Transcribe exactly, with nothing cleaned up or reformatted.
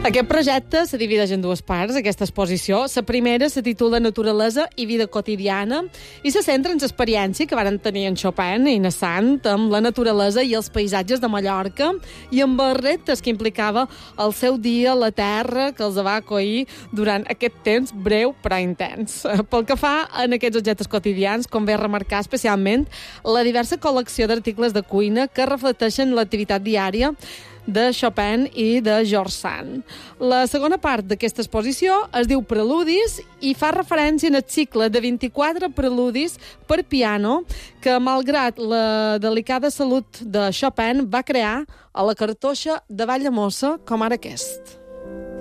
Aquest projecte se divideix en dues parts, aquesta exposició. La primera se titula Naturalesa i vida quotidiana i se centra en l'experiència que varen tenir en Chopin i en Sant amb la naturalesa i els paisatges de Mallorca i amb els reptes que implicava el seu dia a la terra que els va acollir durant aquest temps breu però intens. Pel que fa en aquests objectes quotidians, convé remarcar especialment la diversa col·lecció d'articles de cuina que reflecteixen l'activitat diària de Chopin i de George Sand. La segona part d'aquesta exposició es diu Preludis i fa referència al cicle de vint-i-quatre preludis per piano que, malgrat la delicada salut de Chopin, va crear a la cartoixa de Valldemossa, com ara aquest.